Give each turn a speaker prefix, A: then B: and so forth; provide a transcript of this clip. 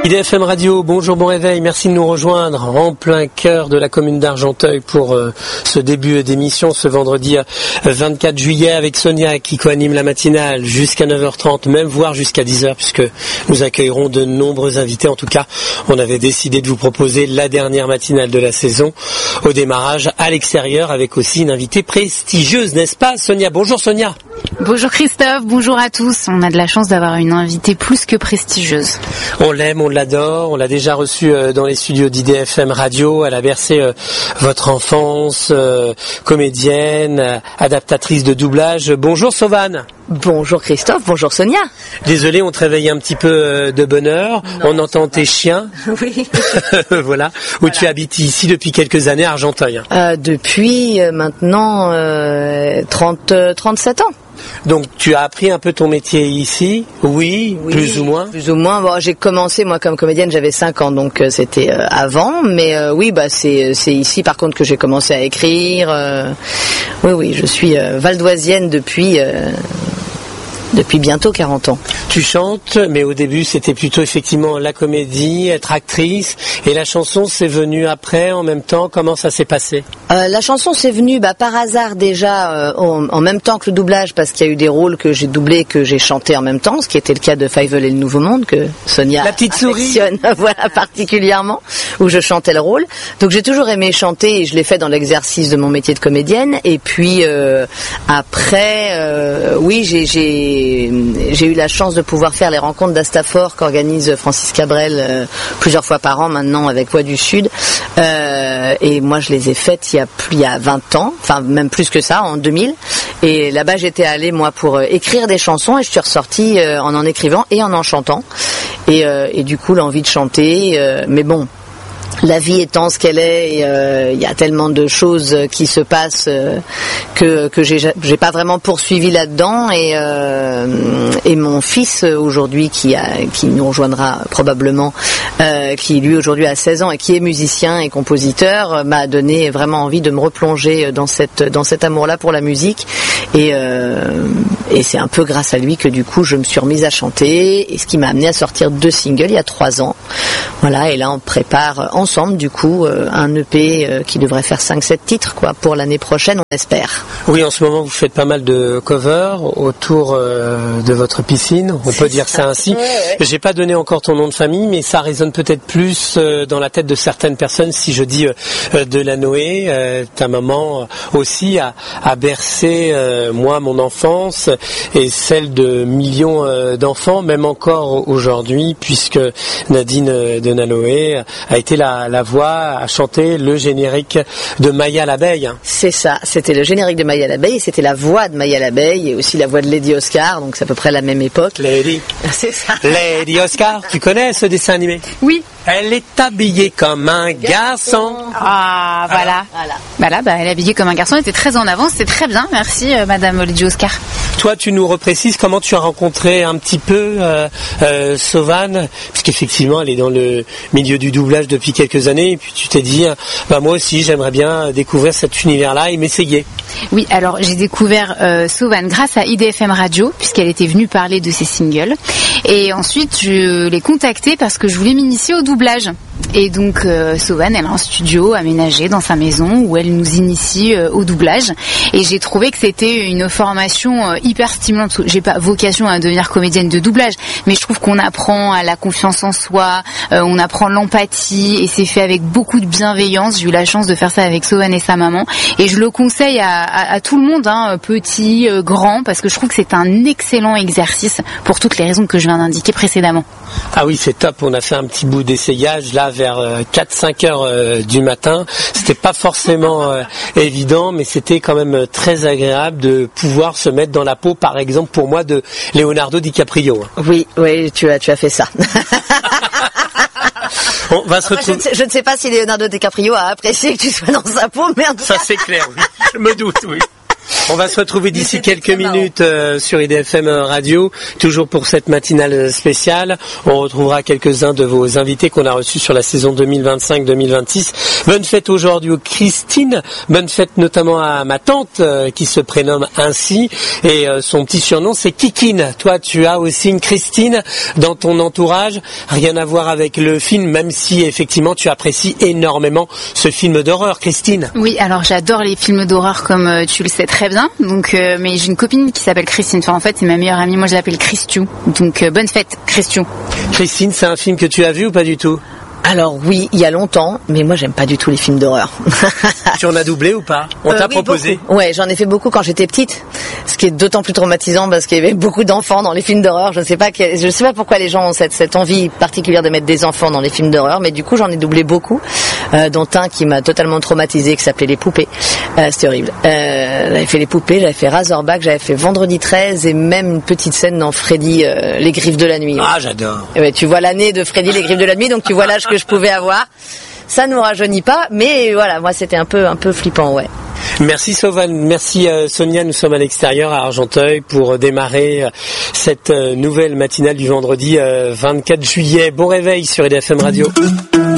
A: IDFM Radio, bonjour, bon réveil, merci de nous rejoindre en plein cœur de la commune d'Argenteuil pour ce début d'émission ce vendredi 24 juillet avec Sonia qui co-anime la matinale jusqu'à 9h30, même voire jusqu'à 10h puisque nous accueillerons de nombreux invités. En tout cas, on avait décidé de vous proposer la dernière matinale de la saison au démarrage à l'extérieur avec aussi une invitée prestigieuse, n'est-ce pas Sonia? Bonjour Sonia.
B: Bonjour Christophe, bonjour à tous. On a de la chance d'avoir une invitée plus que prestigieuse.
A: On l'aime, on l'adore, on l'a déjà reçue dans les studios d'IDFM Radio, elle a bercé votre enfance, comédienne, adaptatrice de doublage. Bonjour Sauvane.
C: Bonjour Christophe, bonjour Sonia.
A: Désolé, on te réveille un petit peu de bonne heure, on entend tes chiens.
C: Oui.
A: Voilà, où tu habites ici depuis quelques années à Argenteuil.
C: Depuis maintenant 37 ans.
A: Donc tu as appris un peu ton métier ici, oui, plus ou moins.
C: Plus ou moins. Bon, j'ai commencé moi comme comédienne, j'avais 5 ans, donc c'était avant. Mais oui, bah c'est ici par contre que j'ai commencé à écrire. Oui, je suis valdoisienne depuis bientôt 40 ans.
A: Tu chantes, mais au début c'était plutôt effectivement la comédie, être actrice, et la chanson c'est venu après, en même temps. Comment ça s'est passé?
C: La chanson c'est venu par hasard déjà en même temps que le doublage, parce qu'il y a eu des rôles que j'ai doublés, que j'ai chanté en même temps, ce qui était le cas de Fievel et le Nouveau Monde, que Sonia
A: la petite
C: affectionne, voilà, particulièrement, où je chantais le rôle. Donc j'ai toujours aimé chanter et je l'ai fait dans l'exercice de mon métier de comédienne. Et puis après, oui, j'ai eu la chance de pouvoir faire les rencontres d'Astafor qu'organise Francis Cabrel plusieurs fois par an maintenant avec Voix du Sud. Et moi je les ai faites il y a 20 ans, enfin même plus que ça, en 2000. Et là-bas j'étais allée moi pour écrire des chansons et je suis ressortie en écrivant et en chantant. Et du coup l'envie de chanter, mais bon. La vie étant ce qu'elle est, il y a tellement de choses qui se passent que j'ai pas vraiment poursuivi là-dedans. Et mon fils aujourd'hui qui nous rejoindra probablement, qui lui aujourd'hui a 16 ans et qui est musicien et compositeur, m'a donné vraiment envie de me replonger dans cet amour-là pour la musique. Et c'est un peu grâce à lui que du coup je me suis remise à chanter, et ce qui m'a amené à sortir 2 singles il y a 3 ans. Voilà, et là on prépare ensemble du coup un EP qui devrait faire 5-7 titres pour l'année prochaine, on espère.
A: Oui, en ce moment vous faites pas mal de covers autour de votre piscine, on peut dire ça ainsi. Ouais. J'ai pas donné encore ton nom de famille, mais ça résonne peut-être plus dans la tête de certaines personnes si je dis Delanoë. Ta maman aussi a bercé moi mon enfance et celle de millions d'enfants, même encore aujourd'hui, puisque Nadine Delanoë a été la voix à chanter le générique de Maya l'abeille.
C: C'est ça, c'était le générique de Maya l'abeille, et c'était la voix de Maya l'abeille et aussi la voix de Lady Oscar, donc c'est à peu près la même époque.
A: Lady.
C: C'est ça.
A: Lady Oscar, tu connais ce dessin animé?
B: Oui.
A: Elle est habillée comme un garçon.
B: Ah, voilà. Voilà, elle est habillée comme un garçon, elle était très en avance, c'est très bien, merci Madame Lady Oscar.
A: Toi, tu nous reprécises comment tu as rencontré un petit peu Sauvane, puisqu'effectivement elle est dans le milieu du doublage depuis quelques années, et puis tu t'es dit, moi aussi j'aimerais bien découvrir cet univers-là et m'essayer.
B: Oui, alors j'ai découvert Sauvane grâce à IDFM Radio, puisqu'elle était venue parler de ses singles, et ensuite je l'ai contactée parce que je voulais m'initier au doublage. Et donc Sauvane, elle a un studio aménagé dans sa maison où elle nous initie au doublage, et j'ai trouvé que c'était une formation hyper stimulante. J'ai pas vocation à devenir comédienne de doublage, mais je trouve qu'on apprend à la confiance en soi, on apprend l'empathie, et c'est fait avec beaucoup de bienveillance. J'ai eu la chance de faire ça avec Sauvane et sa maman, et je le conseille à tout le monde, petit, grand, parce que je trouve que c'est un excellent exercice pour toutes les raisons que je viens d'indiquer précédemment.
A: Ah oui, c'est top, on a fait un petit bout d'essayage là vers 4-5 heures du matin. C'était pas forcément évident, mais c'était quand même très agréable de pouvoir se mettre dans la peau, par exemple pour moi, de Leonardo DiCaprio.
C: Oui, tu as fait ça.
A: On va se retrouver...
C: Je ne sais pas si Leonardo DiCaprio a apprécié que tu sois dans sa peau, mais en tout
A: cas... Ça c'est clair, oui. Je me doute, oui. On va se retrouver d'ici quelques minutes sur IDFM Radio, toujours pour cette matinale spéciale. On retrouvera quelques-uns de vos invités qu'on a reçus sur la saison 2025-2026. Bonne fête aujourd'hui Christine, bonne fête notamment à ma tante qui se prénomme ainsi et son petit surnom c'est Kikine. Toi tu as aussi une Christine dans ton entourage, rien à voir avec le film, même si effectivement tu apprécies énormément ce film d'horreur, Christine.
B: Oui, alors j'adore les films d'horreur comme tu le sais très bien, donc mais j'ai une copine qui s'appelle Christine, enfin en fait c'est ma meilleure amie, moi je l'appelle Christiou, donc bonne fête Christiou.
A: Christine, c'est un film que tu as vu ou pas du tout ?
C: Alors oui, il y a longtemps, mais moi j'aime pas du tout les films d'horreur.
A: Tu en as doublé ou pas ? On t'a proposé ?
C: Beaucoup. Ouais, j'en ai fait beaucoup quand j'étais petite, ce qui est d'autant plus traumatisant parce qu'il y avait beaucoup d'enfants dans les films d'horreur. Je sais pas pourquoi les gens ont cette envie particulière de mettre des enfants dans les films d'horreur, mais du coup j'en ai doublé beaucoup, dont un qui m'a totalement traumatisé, qui s'appelait Les Poupées. C'était horrible. J'avais fait Les Poupées, j'avais fait Razorback, j'avais fait Vendredi 13 et même une petite scène dans Freddy, Les Griffes de la Nuit.
A: Ah, j'adore.
C: Ouais, tu vois l'année de Freddy, Les Griffes de la Nuit, donc tu vois l'âge que je pouvais avoir. Ça nous rajeunit pas, mais voilà, moi c'était un peu flippant, ouais.
A: Merci Sauvan, merci Sonia, nous sommes à l'extérieur à Argenteuil pour démarrer cette nouvelle matinale du vendredi 24 juillet. Bon réveil sur IDFM Radio.